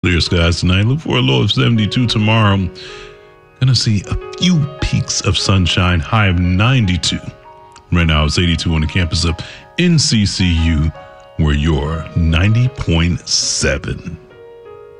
Clear skies tonight. Look for a low of 72 tomorrow. Gonna see a few peaks of sunshine. High of 92. Right now it's 82 on the campus of NCCU, where you're 90.7.